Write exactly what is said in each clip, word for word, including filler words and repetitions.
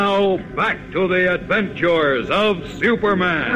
Now, back to the adventures of Superman.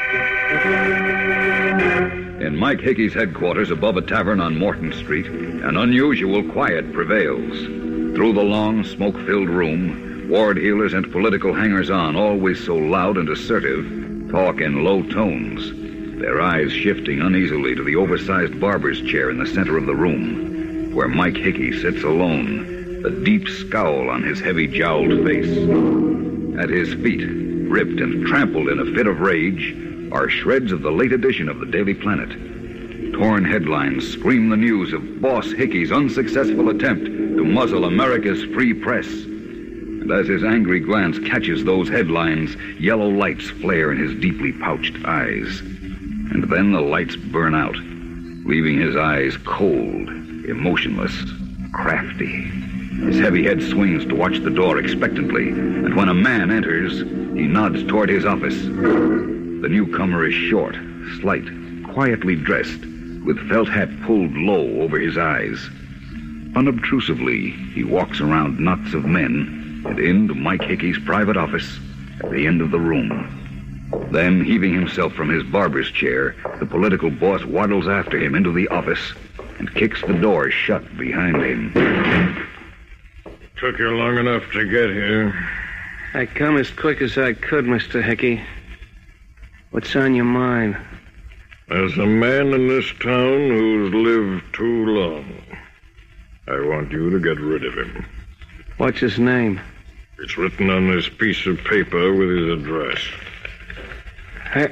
In Mike Hickey's headquarters above a tavern on Morton Street, an unusual quiet prevails. Through the long, smoke-filled room, ward heelers and political hangers-on, always so loud and assertive, talk in low tones, their eyes shifting uneasily to the oversized barber's chair in the center of the room, where Mike Hickey sits alone, a deep scowl on his heavy-jowled face. At his feet, ripped and trampled in a fit of rage, are shreds of the late edition of the Daily Planet. Torn headlines scream the news of Boss Hickey's unsuccessful attempt to muzzle America's free press. And as his angry glance catches those headlines, yellow lights flare in his deeply pouched eyes. And then the lights burn out, leaving his eyes cold, emotionless, crafty. His heavy head swings to watch the door expectantly, and when a man enters, he nods toward his office. The newcomer is short, slight, quietly dressed, with felt hat pulled low over his eyes. Unobtrusively, he walks around knots of men and into Mike Hickey's private office at the end of the room. Then, heaving himself from his barber's chair, the political boss waddles after him into the office and kicks the door shut behind him. Took you long enough to get here. I come as quick as I could, Mister Hickey. What's on your mind? There's a man in this town who's lived too long. I want you to get rid of him. What's his name? It's written on this piece of paper with his address. Hey,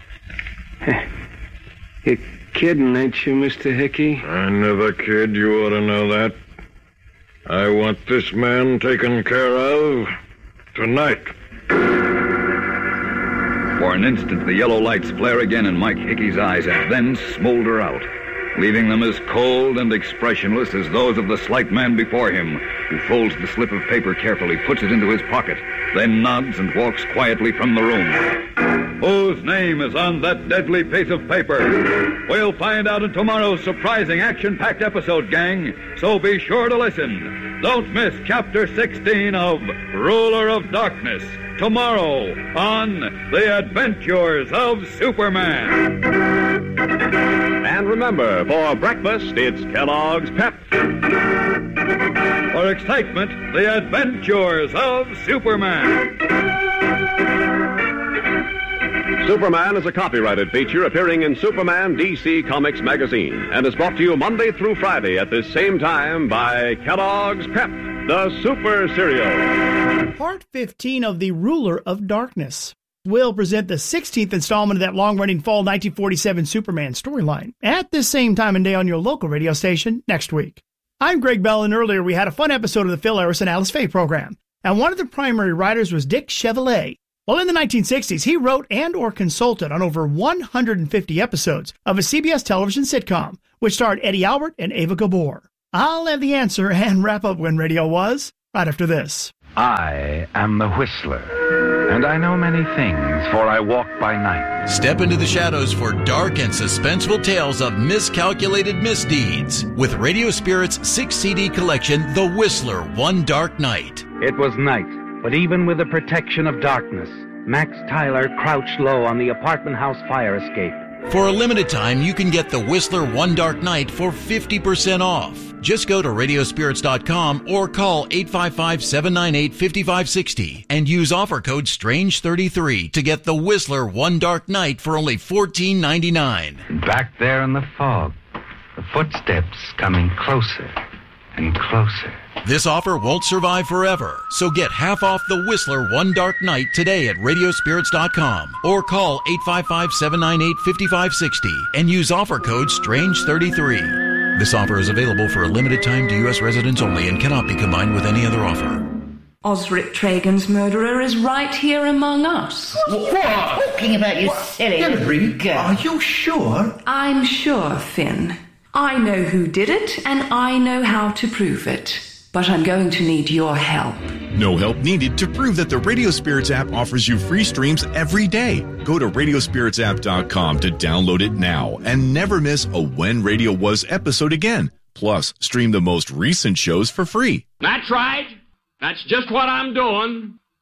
you're kidding, ain't you, Mister Hickey? I never kid. You ought to know that. I want this man taken care of tonight. For an instant, the yellow lights flare again in Mike Hickey's eyes and then smolder out, leaving them as cold and expressionless as those of the slight man before him, who folds the slip of paper carefully, puts it into his pocket, then nods and walks quietly from the room. Whose name is on that deadly piece of paper? We'll find out in tomorrow's surprising action-packed episode, gang, so be sure to listen. Don't miss Chapter sixteen of Ruler of Darkness, tomorrow on The Adventures of Superman. And remember, for breakfast, it's Kellogg's Pep. For excitement, The Adventures of Superman. Superman is a copyrighted feature appearing in Superman D C Comics magazine and is brought to you Monday through Friday at this same time by Kellogg's Pep, the Super Cereal. Part fifteen of The Ruler of Darkness will present the sixteenth installment of that long-running fall nineteen forty-seven Superman storyline at this same time and day on your local radio station next week. I'm Greg Bell, and earlier we had a fun episode of the Phil Harris and Alice Faye program, and one of the primary writers was Dick Chevillet. Well, in the nineteen sixties, he wrote and or consulted on over one hundred fifty episodes of a C B S television sitcom, which starred Eddie Albert and Ava Gabor. I'll have the answer and wrap up when radio was right after this. I am the Whistler, and I know many things, for I walk by night. Step into the shadows for dark and suspenseful tales of miscalculated misdeeds with Radio Spirit's six C D collection, The Whistler, One Dark Night. It was night, but even with the protection of darkness, Max Tyler crouched low on the apartment house fire escape. For a limited time, you can get The Whistler One Dark Night for fifty percent off. Just go to radio spirits dot com or call eight five five, seven nine eight, five five six zero and use offer code strange thirty-three to get The Whistler One Dark Night for only fourteen ninety-nine. Back there in the fog, the footsteps coming closer and closer. This offer won't survive forever, so get half off The Whistler One Dark Night today at radio spirits dot com or call eight five five, seven nine eight, five five six zero and use offer code strange thirty-three. This offer is available for a limited time to U S residents only and cannot be combined with any other offer. Osric Tragan's murderer is right here among us. What? Talking about you silly little girl. Are you sure? I'm sure, Finn. I know who did it, and I know how to prove it. But I'm going to need your help. No help needed to prove that the Radio Spirits app offers you free streams every day. Go to radio spirits app dot com to download it now and never miss a When Radio Was episode again. Plus, stream the most recent shows for free. That's right. That's just what I'm doing.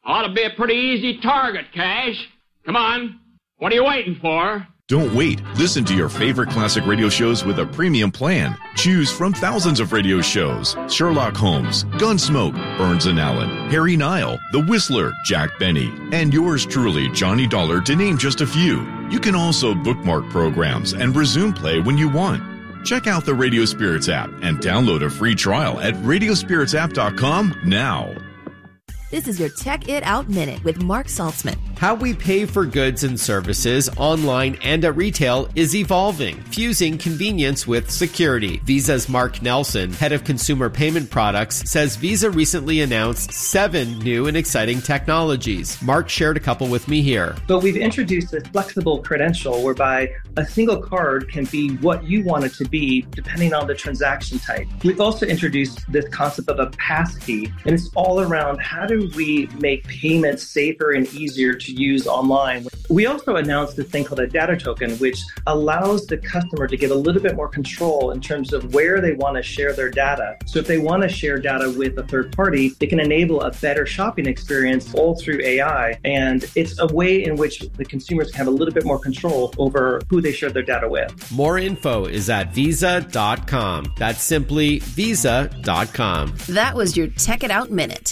Ought to be a pretty easy target, Cash. Come on. What are you waiting for? Don't wait. Listen to your favorite classic radio shows with a premium plan. Choose from thousands of radio shows. Sherlock Holmes, Gunsmoke, Burns and Allen, Harry Nile, The Whistler, Jack Benny, and yours truly, Johnny Dollar, to name just a few. You can also bookmark programs and resume play when you want. Check out the Radio Spirits app and download a free trial at radio spirits app dot com now. This is your Check It Out Minute with Mark Saltzman. How we pay for goods and services online and at retail is evolving, fusing convenience with security. Visa's Mark Nelson, head of consumer payment products, says Visa recently announced seven new and exciting technologies. Mark shared a couple with me here. But we've introduced a flexible credential whereby a single card can be what you want it to be depending on the transaction type. We've also introduced this concept of a passkey, and it's all around how do we make payments safer and easier to use online. We also announced this thing called a data token, which allows the customer to get a little bit more control in terms of where they want to share their data. So if they want to share data with a third party, it can enable a better shopping experience all through A I. And it's a way in which the consumers can have a little bit more control over who they share their data with. More info is at visa dot com. That's simply visa dot com. That was your Check It Out Minute.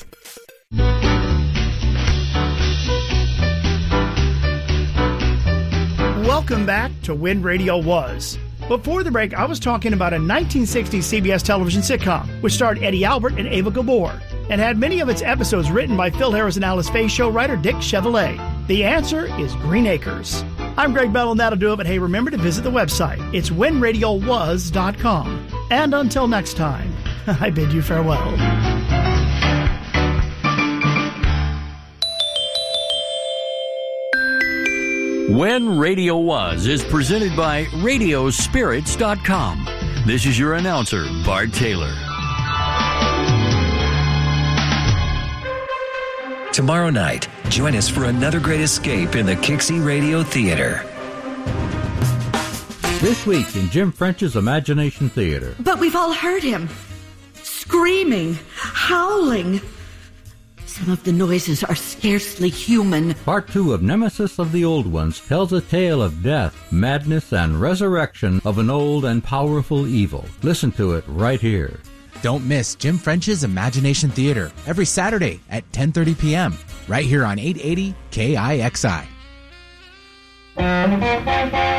Welcome back to When Radio Was. Before the break, I was talking about a nineteen sixties C B S television sitcom, which starred Eddie Albert and Ava Gabor, and had many of its episodes written by Phil Harris and Alice Faye show writer Dick Chevillet. The answer is Green Acres. I'm Greg Bell, and that'll do it, but hey, remember to visit the website. It's when radio was dot com. And until next time, I bid you farewell. When Radio Was is presented by radio spirits dot com. This is your announcer, Bart Taylor. Tomorrow night, join us for another great escape in the Kixie Radio Theater. This week in Jim French's Imagination Theater. But we've all heard him. Screaming, howling. Some of the noises are scarcely human. Part two of Nemesis of the Old Ones tells a tale of death, madness, and resurrection of an old and powerful evil. Listen to it right here. Don't miss Jim French's Imagination Theater every Saturday at ten thirty p.m. right here on eight eighty K I X I.